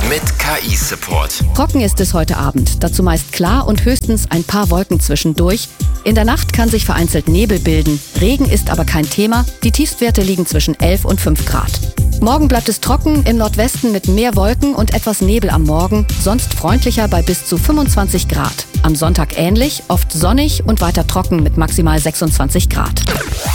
mit KI-Support. Trocken ist es heute Abend, dazu meist klar und höchstens ein paar Wolken zwischendurch. In der Nacht kann sich vereinzelt Nebel bilden. Regen ist aber kein Thema. Die Tiefstwerte liegen zwischen 11 und 5 Grad. Morgen bleibt es trocken, im Nordwesten mit mehr Wolken und etwas Nebel am Morgen, sonst freundlicher bei bis zu 25 Grad. Am Sonntag ähnlich, oft sonnig und weiter trocken mit maximal 26 Grad.